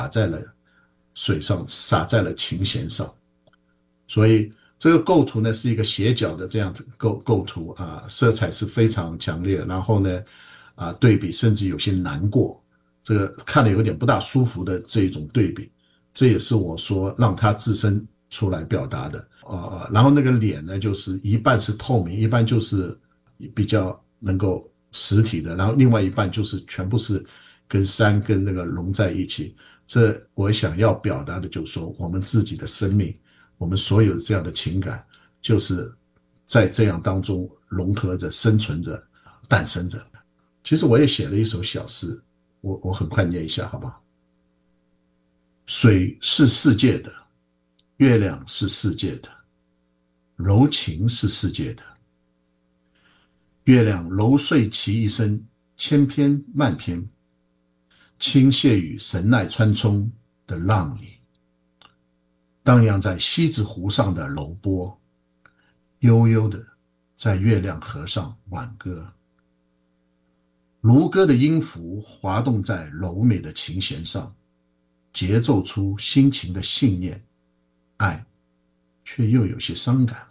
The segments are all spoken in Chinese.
水上，洒在了琴弦上。所以这个构图呢是一个斜角的这样的构图啊，色彩是非常强烈，然后呢对比甚至有些难过，这个看了有点不大舒服的这一种对比，这也是我说让他自身出来表达的。然后那个脸呢，就是一半是透明，一半就是比较能够实体的，然后另外一半就是全部是跟山跟那个龙在一起。这我想要表达的就是说，我们自己的生命，我们所有的这样的情感，就是在这样当中融合着、生存着、诞生着。其实我也写了一首小诗，我很快念一下，好不好？水是世界的，月亮是世界的，柔情是世界的。月亮揉碎其一生，千篇万篇，倾泻于神奈川冲的浪里，荡漾在西子湖上的柔波，悠悠的在月亮河上挽歌。如歌的音符滑动在柔美的琴弦上，节奏出心情的信念，爱却又有些伤感。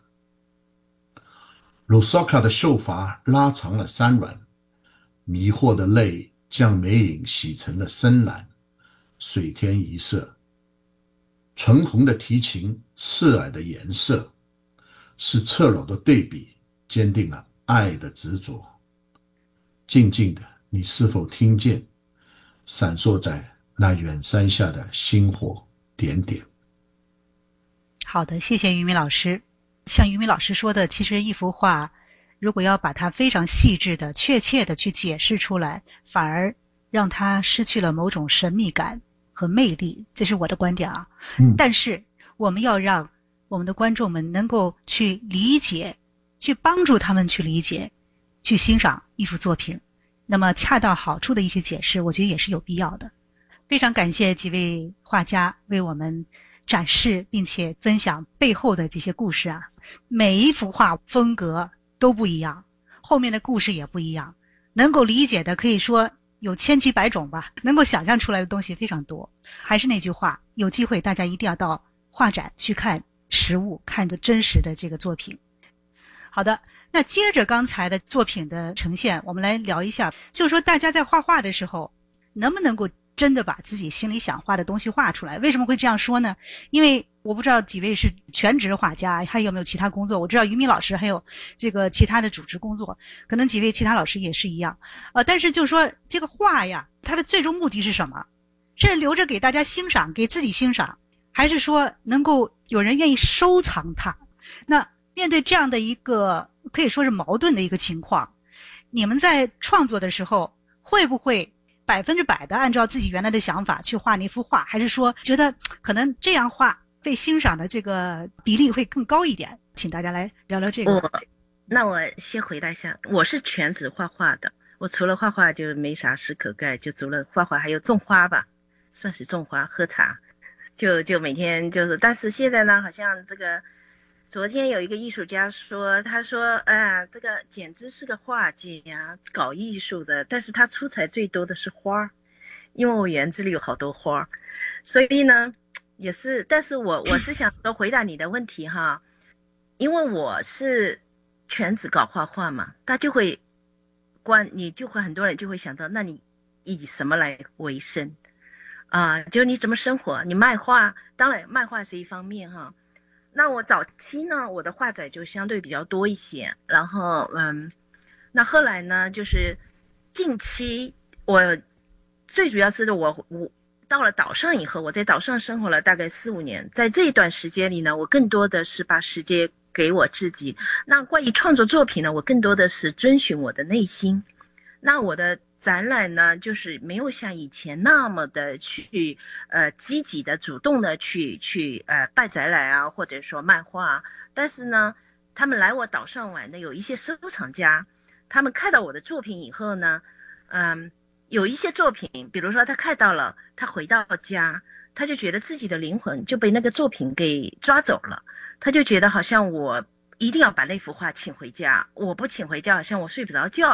鲁索卡的秀发拉长了山峦，迷惑的泪将眉影洗成了深蓝，水天一色。纯红的提琴，刺耳的颜色，是侧裸的对比，坚定了爱的执着。静静的，你是否听见闪烁在那远山下的星火点点？ 好的，谢谢于明老师。像于明老师说的，其实一幅画如果要把它非常细致的、确切的去解释出来，反而让它失去了某种神秘感和魅力，这是我的观点啊。但是我们要让我们的观众们能够去理解，去帮助他们去理解，去欣赏一幅作品，那么恰到好处的一些解释，我觉得也是有必要的。非常感谢几位画家为我们展示并且分享背后的这些故事啊，每一幅画风格都不一样，后面的故事也不一样，能够理解的可以说有千奇百种吧，能够想象出来的东西非常多。还是那句话，有机会大家一定要到画展去看实物，看个真实的这个作品。好的，那接着刚才的作品的呈现，我们来聊一下，就是说大家在画画的时候能不能够真的把自己心里想画的东西画出来。为什么会这样说呢？因为我不知道几位是全职画家，还有没有其他工作。我知道于明老师还有这个其他的主持工作，可能几位其他老师也是一样。但是就是说这个画呀，它的最终目的是什么？是留着给大家欣赏，给自己欣赏，还是说能够有人愿意收藏它？那面对这样的一个可以说是矛盾的一个情况，你们在创作的时候会不会100%的按照自己原来的想法去画那幅画，还是说觉得可能这样画被欣赏的这个比例会更高一点？请大家来聊聊这个。 那我先回答一下，我是全职画画的，我除了画画就没啥事可干，就除了画画还有种花吧，算是种花喝茶，就每天就是，但是现在呢，好像这个昨天有一个艺术家说，他说这个简直是个画家呀，搞艺术的，但是他出彩最多的是花，因为我园子里有好多花，所以呢也是，但是我是想说回答你的问题哈，因为我是全职搞画画嘛，他就会你就会很多人就会想到，那你以什么来为生就你怎么生活？你卖画，当然卖画是一方面哈。那我早期呢，我的画展就相对比较多一些，然后那后来呢，就是近期我最主要是我到了岛上以后，我在岛上生活了大概4-5年，在这一段时间里呢，我更多的是把时间给我自己。那关于创作作品呢，我更多的是遵循我的内心。那我的展览呢，就是没有像以前那么的去积极的主动的去办展览啊，或者说卖画啊。但是呢，他们来我岛上玩的有一些收藏家，他们看到我的作品以后呢，有一些作品，比如说他看到了，他回到家，他就觉得自己的灵魂就被那个作品给抓走了，他就觉得好像我一定要把那幅画请回家，我不请回家好像我睡不着觉了。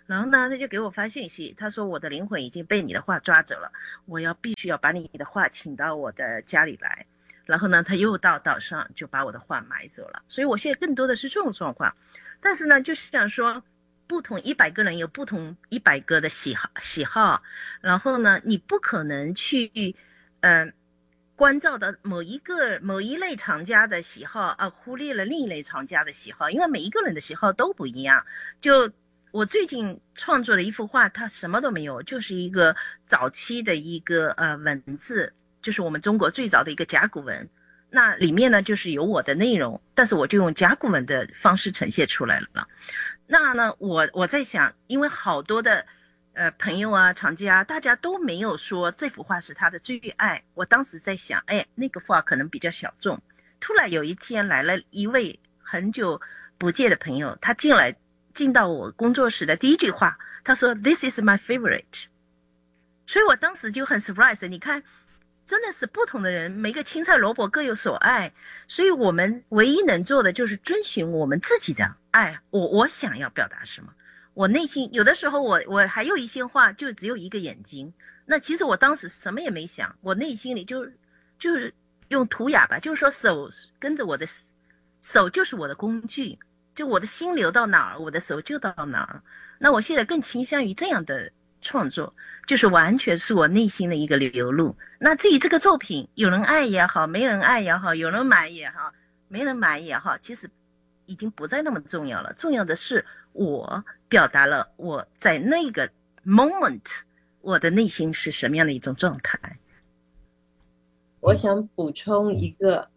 然后呢，他就给我发信息，他说我的灵魂已经被你的画抓走了，必须要把你的画请到我的家里来。然后呢，他又到岛上就把我的画买走了。所以我现在更多的是这种状况。但是呢，就是想说，不同100个人有不同100个的喜好，然后呢，你不可能去关照到某一类藏家的喜好，忽略了另一类藏家的喜好，因为每一个人的喜好都不一样。就我最近创作的一幅画，它什么都没有，就是一个早期的一个文字，就是我们中国最早的一个甲骨文。那里面呢，就是有我的内容，但是我就用甲骨文的方式呈现出来了。那呢，我在想，因为好多的朋友啊、藏家，大家都没有说这幅画是他的最爱。我当时在想，那个画可能比较小众。突然有一天来了一位很久不见的朋友，他进到我工作室的第一句话，他说 "This is my favorite"。所以我当时就很 surprise。你看，真的是不同的人，每个青菜萝卜各有所爱。所以我们唯一能做的就是遵循我们自己的爱，我想要表达什么。我内心有的时候我还有一些话就只有一个眼睛，那其实我当时什么也没想，我内心里就是用图雅吧，就是说手跟着我的手就是我的工具，就我的心流到哪儿，我的手就到哪儿。那我现在更倾向于这样的创作，就是完全是我内心的一个流露。那至于这个作品，有人爱也好，没人爱也好，有人买也好，没人买也好，其实已经不再那么重要了。重要的是我表达了我在那个 moment 我的内心是什么样的一种状态。 我想补充一个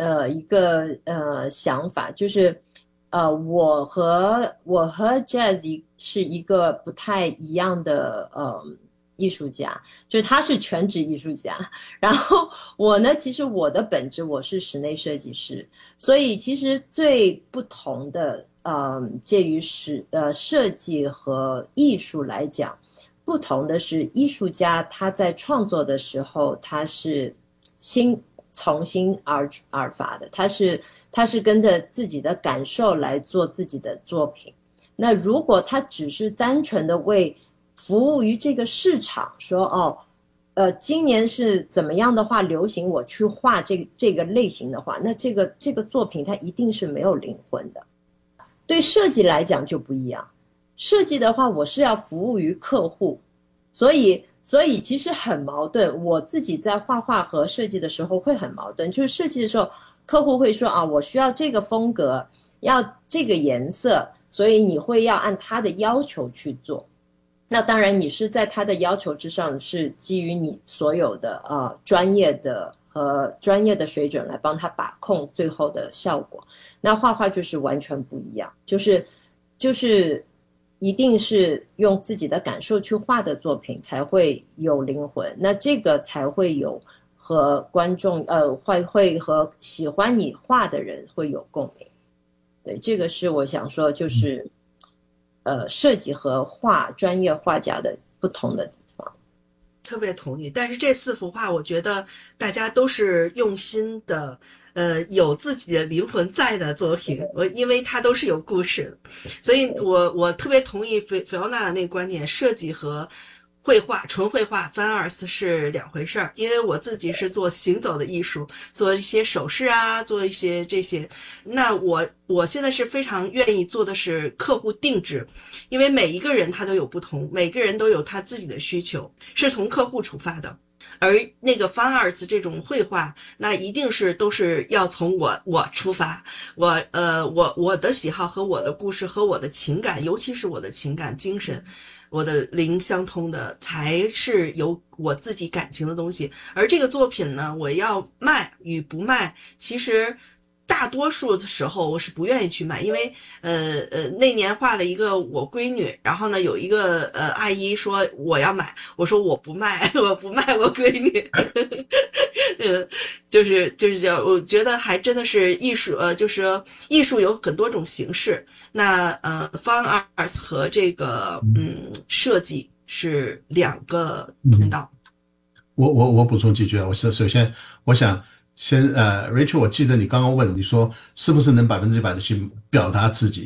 想法，就是我和 Jazz 是一个不太一样的艺术家，就是他是全职艺术家，然后我呢，其实我的本质我是室内设计师，所以其实最不同的介于设计和艺术来讲，不同的是艺术家他在创作的时候，他是从心而发的，他是跟着自己的感受来做自己的作品。那如果他只是单纯的为服务于这个市场，说今年是怎么样的话流行，我去画这个类型的话，那这个作品它一定是没有灵魂的。对设计来讲就不一样，设计的话我是要服务于客户，所以其实很矛盾。我自己在画画和设计的时候会很矛盾，就是设计的时候客户会说我需要这个风格，要这个颜色，所以你会要按他的要求去做。那当然你是在他的要求之上，是基于你所有的专业的水准来帮他把控最后的效果。那画画就是完全不一样，就是一定是用自己的感受去画的作品才会有灵魂，那这个才会有和观众会和喜欢你画的人会有共鸣。对，这个是我想说，就是设计和专业画家的不同的地方。 特别同意。但是这4幅画我觉得大家都是用心的，有自己的灵魂在的作品，因为它都是有故事的，所以我特别同意菲欧娜的那个观点，设计和绘画纯绘画 fine arts 是两回事儿。因为我自己是做行走的艺术，做一些首饰啊，做一些这些。那我现在是非常愿意做的是客户定制，因为每一个人他都有不同，每个人都有他自己的需求，是从客户出发的。而那个 fine arts 这种绘画，那一定都是要从我出发，我的喜好和我的故事和我的情感，尤其是我的情感精神，我的灵相通的，才是有我自己感情的东西。而这个作品呢，我要卖与不卖，其实大多数的时候我是不愿意去卖，因为那年画了一个我闺女，然后呢有一个阿姨说我要买，我说我不卖，我不卖我闺女。就是叫我觉得还真的是艺术，就是艺术有很多种形式。那fine arts 和这个设计是两个通道。 我补充几句啊，首先我想先Rachel， 我记得你刚刚问你说是不是能100%的去表达自己，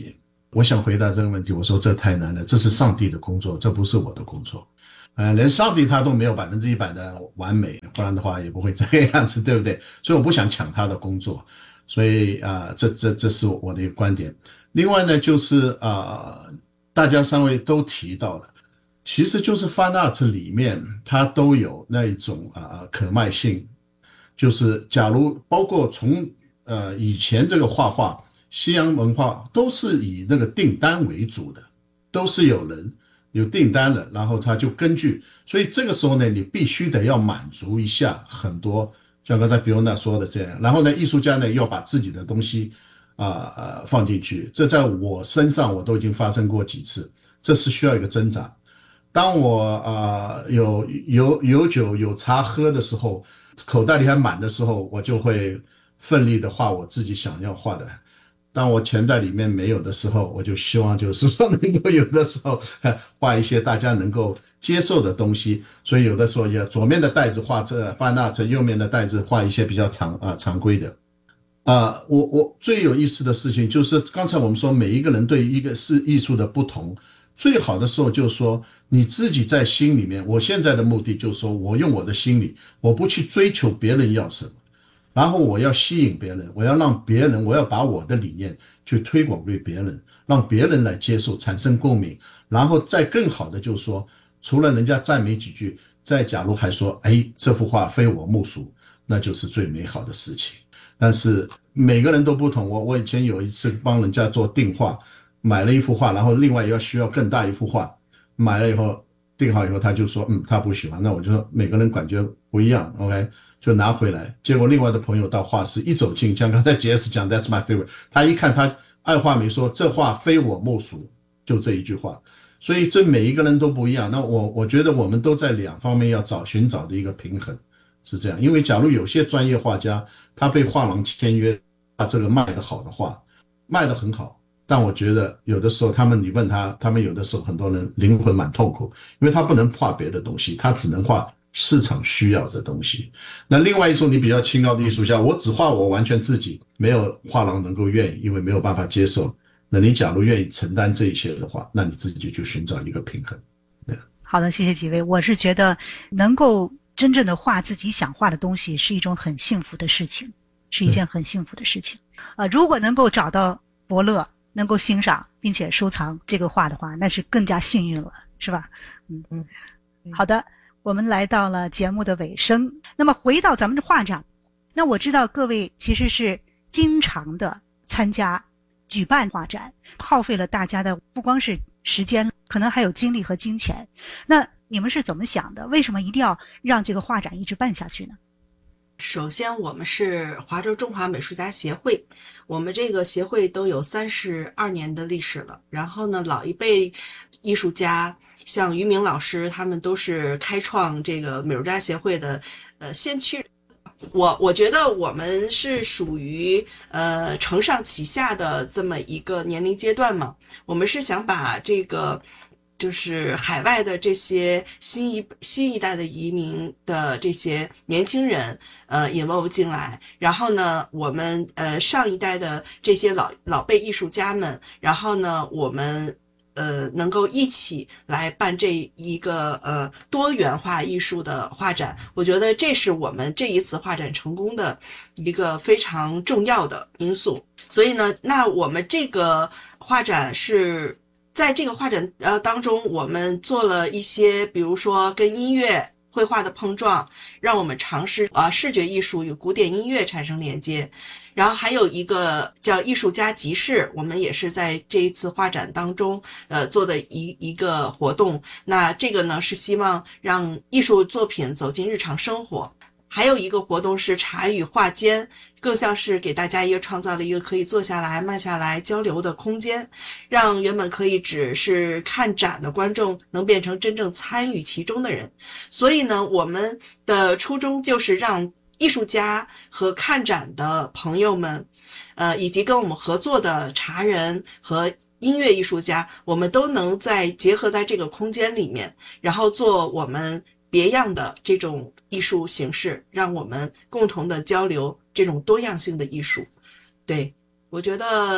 我想回答这个问题，我说这太难了，这是上帝的工作，这不是我的工作。连上帝他都没有100%的完美，不然的话也不会这个样子，对不对？所以我不想抢他的工作，所以这是我的一个观点。另外呢，就是大家3位都提到了，其实就是 Fine Art 里面它都有那一种可卖性，就是假如包括从以前这个画画。西洋文化都是以那个订单为主的，都是有人有订单的，然后他就根据，所以这个时候呢，你必须得要满足一下很多，像刚才 Fiona 说的这样，然后呢，艺术家呢要把自己的东西放进去，这在我身上我都已经发生过几次，这是需要一个挣扎。当我有酒有茶喝的时候，口袋里还满的时候，我就会奋力的画我自己想要画的。当我钱袋里面没有的时候，我就希望就是说能够有的时候画一些大家能够接受的东西，所以有的时候也左面的袋子画这Fine Art，右面的袋子画一些比较常规的。我最有意思的事情就是刚才我们说每一个人对一个是艺术的不同，最好的时候就是说你自己在心里面，我现在的目的就是说我用我的心理，我不去追求别人要什么。然后我要吸引别人，我要让别人，我要把我的理念去推广给别人，让别人来接受，产生共鸣。然后再更好的就是说，除了人家赞美几句，再假如还说，哎，这幅画非我莫属，那就是最美好的事情。但是每个人都不同，我以前有一次帮人家做订画，买了一幅画，然后另外需要更大一幅画，买了以后订好以后，他就说，他不喜欢，那我就说每个人感觉不一样 ，OK。就拿回来，结果另外的朋友到画室一走近，像刚才杰斯讲 That's my favorite， 他一看他二话没说，这画非我莫属，就这一句话。所以这每一个人都不一样。那我觉得我们都在2方面要寻找的一个平衡，是这样。因为假如有些专业画家他被画廊签约，把这个卖得好的画，卖得很好，但我觉得有的时候你问他们有的时候很多人灵魂蛮痛苦，因为他不能画别的东西，他只能画市场需要的东西。那另外一种你比较清高的艺术家，我只画我完全自己，没有画廊能够愿意，因为没有办法接受。那你假如愿意承担这一切的话，那你自己就寻找一个平衡。 好的，谢谢几位。我是觉得能够真正的画自己想画的东西是一种很幸福的事情，是一件很幸福的事情。如果能够找到伯乐，能够欣赏并且收藏这个画的话，那是更加幸运了，是吧？好的。我们来到了节目的尾声，那么回到咱们的画展，那我知道各位其实是经常的参加举办画展，耗费了大家的不光是时间，可能还有精力和金钱。那你们是怎么想的？为什么一定要让这个画展一直办下去呢？ 首先我们是华州中华美术家协会，我们这个协会都有32年的历史了。然后呢，老一辈艺术家像于明老师，他们都是开创这个美术家协会的先驱。我觉得我们是属于承上启下的这么一个年龄阶段嘛。我们是想把这个就是海外的这些新一代的移民的这些年轻人引入进来，然后呢我们上一代的这些老辈艺术家们，然后呢我们能够一起来办这一个多元化艺术的画展。我觉得这是我们这一次画展成功的一个非常重要的因素。所以呢，那我们这个画展是在这个画展当中，我们做了一些比如说跟音乐绘画的碰撞，让我们尝试视觉艺术与古典音乐产生连接。然后还有一个叫艺术家集市，我们也是在这一次画展当中做的一个活动。那这个呢是希望让艺术作品走进日常生活。还有一个活动是茶与画间，更像是给大家创造了一个可以坐下来慢下来交流的空间，让原本可以只是看展的观众能变成真正参与其中的人。所以呢，我们的初衷就是让艺术家和看展的朋友们以及跟我们合作的茶人和音乐艺术家，我们都能结合在这个空间里面，然后做我们别样的这种艺术形式，让我们共同的交流这种多样性的艺术。对，我觉得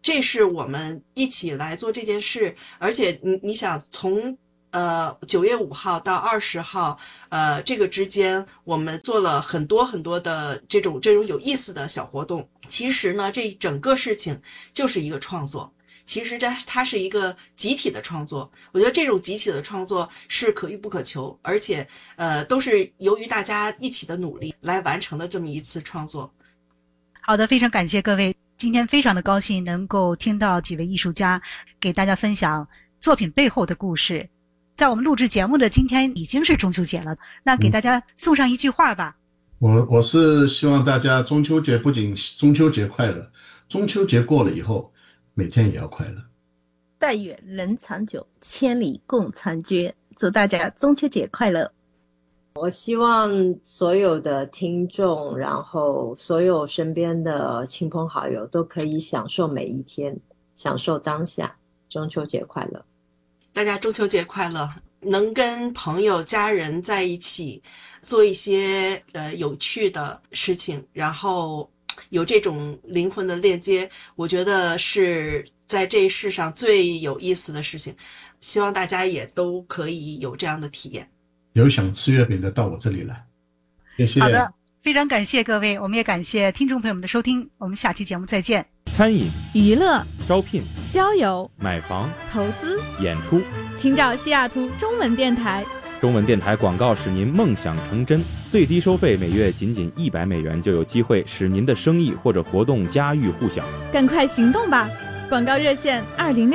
这是我们一起来做这件事，而且你想从9月5号到20号，这个之间我们做了很多很多的这种有意思的小活动。其实呢，这整个事情就是一个创作，其实它是一个集体的创作。我觉得这种集体的创作是可遇不可求，而且都是由于大家一起的努力来完成的这么一次创作。 好的，非常感谢各位，今天非常的高兴能够听到几位艺术家给大家分享作品背后的故事。在我们录制节目的今天已经是中秋节了，那给大家送上一句话吧。 我是希望大家中秋节不仅中秋节快乐，中秋节过了以后每天也要快乐。 但愿人长久，千里共婵娟。祝大家中秋节快乐。 我希望所有的听众，然后所有身边的亲朋好友都可以享受每一天，享受当下。中秋节快乐。 大家中秋节快乐，能跟朋友家人在一起做一些有趣的事情，然后有这种灵魂的链接，我觉得是在这世上最有意思的事情。希望大家也都可以有这样的体验。 有想吃月饼的到我这里来。谢谢。 好的，非常感谢各位，我们也感谢听众朋友们的收听，我们下期节目再见。 餐饮、 娱乐、 招聘、 交友、 买房、 投资、 演出， 请找西雅图中文电台。 中文电台广告使您梦想成真，最低收费每月仅$100就有机会使您的生意或者活动家喻户晓。 赶快行动吧！广告热线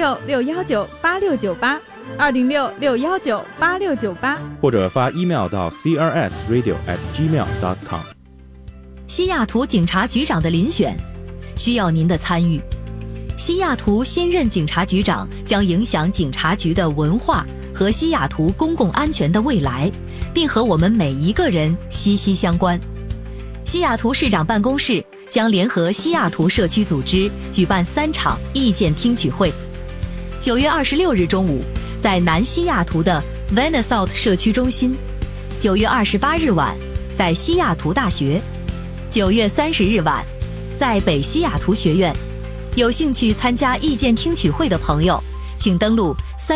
206-619-8698，206-619-8698， 或者发 email 到 crsradio@gmail.com。 西雅图警察局长的遴选需要您的参与。西雅图新任警察局长将影响警察局的文化和西雅图公共安全的未来，并和我们每一个人息息相关。西雅图市长办公室将联合西雅图社区组织举办3场意见听取会。9月26日中午在南西雅图的 Vanasalt 社区中心，9月28日晚在西雅图大学，9月30日晚在北西雅图学院。有兴趣参加意见听取会的朋友，请登录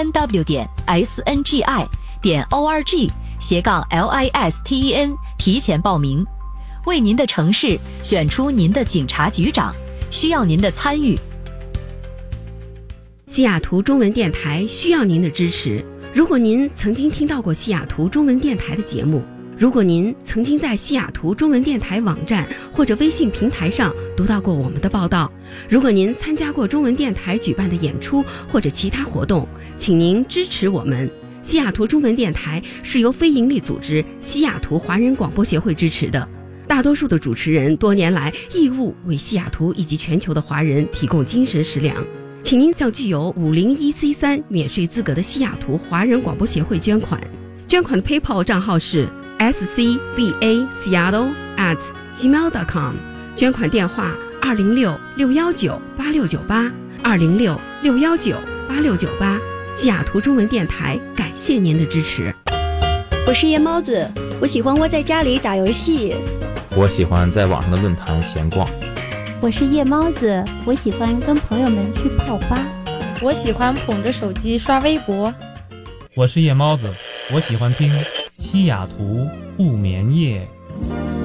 3w.sngi.org/listen 提前报名，为您的城市选出您的警察局长，需要您的参与。 西雅图中文电台需要您的支持。如果您曾经听到过西雅图中文电台的节目，如果您曾经在西雅图中文电台网站或者微信平台上读到过我们的报道，如果您参加过中文电台举办的演出或者其他活动，请您支持我们。西雅图中文电台是由非营利组织西雅图华人广播协会支持的，大多数的主持人多年来义务为西雅图以及全球的华人提供精神食粮。请您向具有501C3免税资格的西雅图华人广播协会捐款，捐款的 PayPal 账号是scbaseattle@gmail.com， 捐款电话206-619-8698，206-619-8698。西雅图中文电台感谢您的支持。 我是夜猫子，我喜欢窝在家里打游戏。 我喜欢在网上的论坛闲逛。 我是夜猫子，我喜欢跟朋友们去泡吧。 我喜欢捧着手机刷微博。 我是夜猫子，我喜欢听西雅图不眠夜。